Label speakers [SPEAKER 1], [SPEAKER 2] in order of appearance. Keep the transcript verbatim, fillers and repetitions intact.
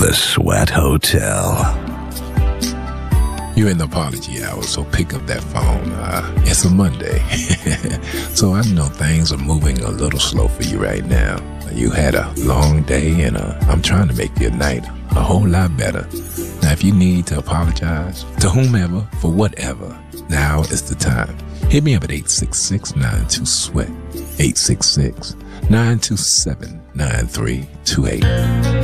[SPEAKER 1] The Sweat Hotel.
[SPEAKER 2] You're in the apology hour, so pick up that phone. Uh, it's a Monday, so I know things are moving a little slow for you right now. You had a long day, and uh, I'm trying to make your night a whole lot better. Now, if you need to apologize to whomever for whatever, now is the time. Hit me up at eight six six, nine two, SWEAT, eight six six, nine two seven, nine three two eight.